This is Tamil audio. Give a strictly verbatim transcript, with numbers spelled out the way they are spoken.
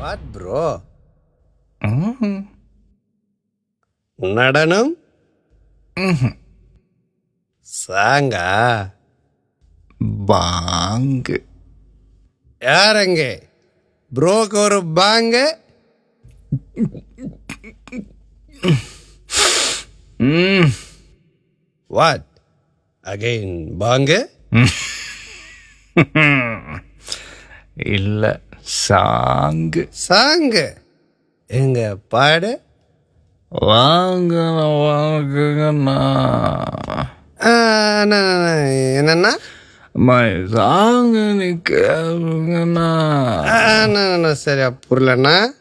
What bro? நடனம் சாங்கா? பாங்கு. யாரங்க ப்ரோக்கு ஒரு பாங்கு? வாட் அகைன் பாங்கு? இல்ல, சாங்கு. சாங்கு எங்க பாடு? வாங்க வாங்குங்கண்ணா. என்னன்னா சாங்கு நீ கேளுங்கண்ணா. சரியா புரியலண்ணா.